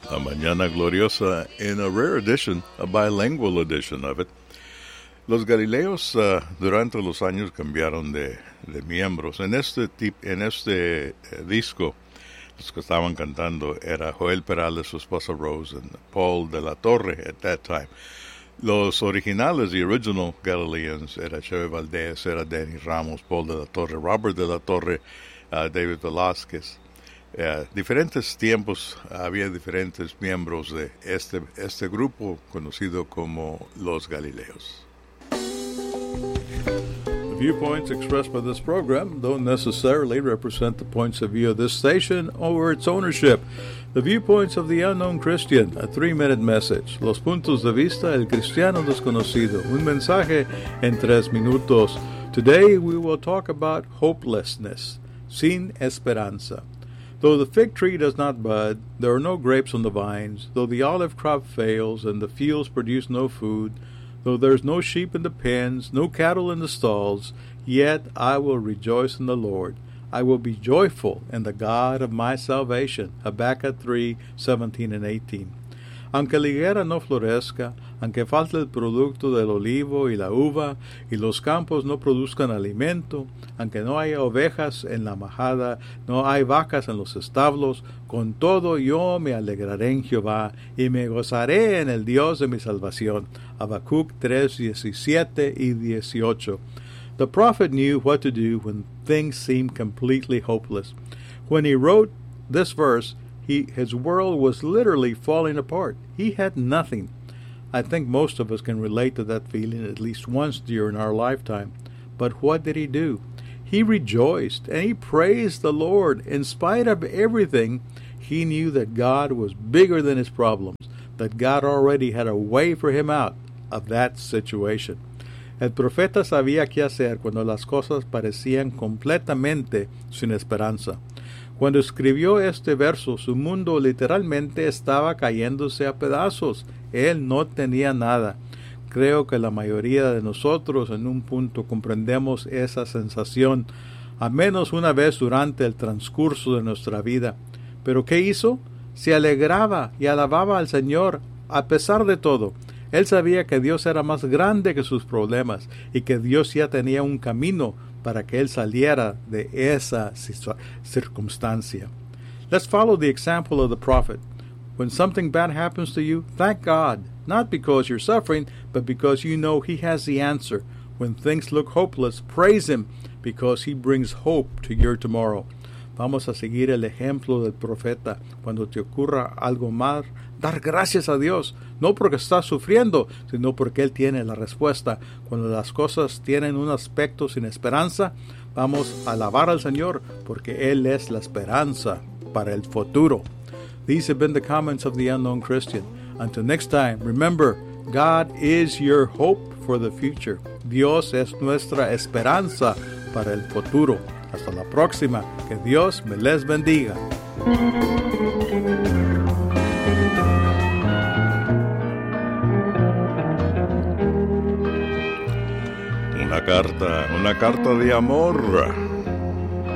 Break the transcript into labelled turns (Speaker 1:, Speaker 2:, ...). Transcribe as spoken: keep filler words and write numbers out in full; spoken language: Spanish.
Speaker 1: La Mañana Gloriosa, in a rare edition, a bilingual edition of it. Los Galileos uh, durante los años cambiaron de, de miembros. En este, tip, en este uh, disco, los que estaban cantando era Joel Perales, su esposa Rose, and Paul de la Torre at that time. Los originales, the original Galileans, era Cheve Valdez, era Danny Ramos, Paul de la Torre, Robert de la Torre, uh, David Velázquez. Uh, diferentes tiempos había diferentes miembros de este, este grupo conocido como Los Galileos. The viewpoints expressed by this program don't necessarily represent the points of view of this station or its ownership. The viewpoints of the unknown Christian, a three-minute message. Los puntos de vista del cristiano desconocido, un mensaje en tres minutos. Today we will talk about hopelessness, sin esperanza. Though the fig tree does not bud, there are no grapes on the vines, though the olive crop fails, and the fields produce no food, though there is no sheep in the pens, no cattle in the stalls, yet I will rejoice in the Lord. I will be joyful in the God of my salvation. Habakkuk three, seventeen and eighteen. Aunque la higuera no florezca, aunque falte el producto del olivo y la uva, y los campos no produzcan alimento, aunque no haya ovejas en la majada, no hay vacas en los establos, con todo yo me alegraré en Jehová, y me gozaré en el Dios de mi salvación. Habacuc tres, diecisiete y dieciocho. The prophet knew what to do when things seemed completely hopeless. When he wrote this verse, He, his world was literally falling apart. He had nothing. I think most of us can relate to that feeling at least once during our lifetime. But what did he do? He rejoiced and he praised the Lord. In spite of everything, he knew that God was bigger than his problems, that God already had a way for him out of that situation. El profeta sabía qué hacer cuando las cosas parecían completamente sin esperanza. Cuando escribió este verso, su mundo literalmente estaba cayéndose a pedazos. Él no tenía nada. Creo que la mayoría de nosotros en un punto comprendemos esa sensación, a menos una vez durante el transcurso de nuestra vida. ¿Pero qué hizo? Se alegraba y alababa al Señor a pesar de todo. Él sabía que Dios era más grande que sus problemas y que Dios ya tenía un camino para que él saliera de esa circunstancia. Let's follow the example of the prophet. When something bad happens to you, thank God, not because you're suffering, but because you know He has the answer. When things look hopeless, praise Him, because He brings hope to your tomorrow. Vamos a seguir el ejemplo del profeta. Cuando te ocurra algo mal, dar gracias a Dios, no porque estás sufriendo, sino porque Él tiene la respuesta. Cuando las cosas tienen un aspecto sin esperanza, vamos a alabar al Señor, porque Él es la esperanza para el futuro. These have been the comments of the unknown Christian. Until next time, remember, God is your hope for the future. Dios es nuestra esperanza para el futuro. Hasta la próxima. Que Dios me les bendiga. Una carta, una carta de amor